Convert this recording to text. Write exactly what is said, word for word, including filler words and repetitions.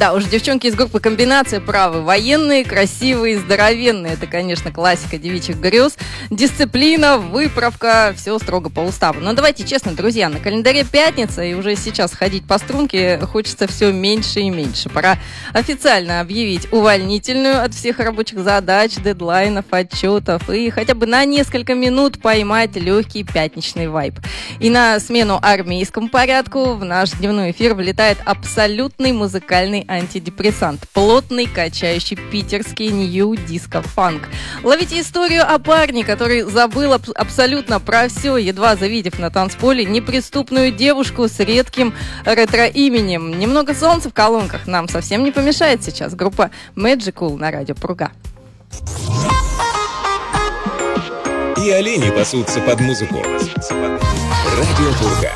Да уж, девчонки из группы «Комбинация» правы. Военные, красивые, здоровенные. Это, конечно, классика девичьих грез. Дисциплина, выправка, все строго по уставу. Но давайте честно, друзья, на календаре пятница, и уже сейчас ходить по струнке хочется все меньше и меньше. Пора официально объявить увольнительную от всех рабочих задач, дедлайнов, отчетов и хотя бы на несколько минут поймать легкий пятничный вайб. И на смену армейскому порядку в наш дневной эфир влетает абсолютный музыкальный антидепрессант. Плотный, качающий питерский нью-диско-фанк. Ловите историю о парне, который забыл аб- абсолютно про все, едва завидев на танцполе неприступную девушку с редким ретро-именем. Немного солнца в колонках нам совсем не помешает сейчас. Группа Magical на радио Пруга. И олени пасутся под музыку. Радио Пурга.